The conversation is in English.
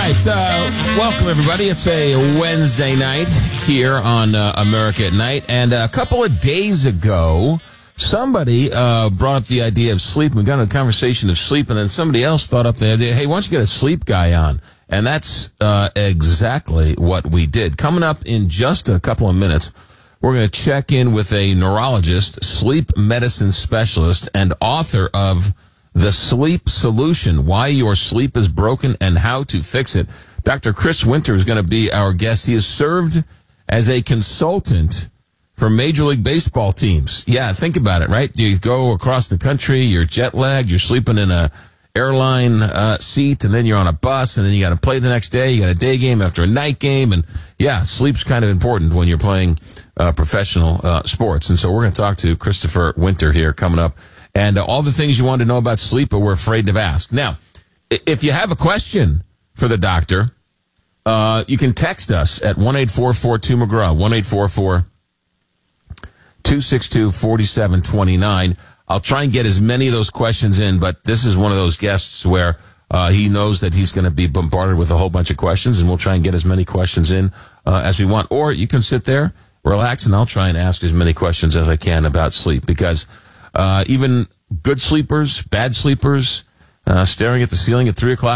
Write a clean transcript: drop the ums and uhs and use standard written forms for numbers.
right, welcome everybody. It's a Wednesday night here on America at Night, and a couple of days ago, somebody brought up the idea of sleep. We got into a conversation of sleep, and then somebody else thought up the idea, hey, why don't you get a sleep guy on? And that's exactly what we did. Coming up in just a couple of minutes, we're going to check in with a neurologist, sleep medicine specialist, and author of The Sleep Solution, Why Your Sleep is Broken and How to Fix It. Dr. Chris Winter is going to be our guest. He has served as a consultant for Major League Baseball teams. Yeah, think about it, right? You go across the country, you're jet lagged, you're sleeping in a airline seat, and then you're on a bus, and then you got to play the next day. You got a day game after a night game, and yeah, sleep's kind of important when you're playing professional sports. And so we're going to talk to Christopher Winter here coming up, and all the things you want to know about sleep, but we're afraid to ask. Now, if you have a question for the doctor, you can text us at 1-844-2McGraw, 1-844-262-4729. I'll try and get as many of those questions in, but this is one of those guests where he knows that he's going to be bombarded with a whole bunch of questions, and we'll try and get as many questions in as we want. Or you can sit there, relax, and I'll try and ask as many questions as I can about sleep, because even good sleepers, bad sleepers, staring at the ceiling at 3 o'clock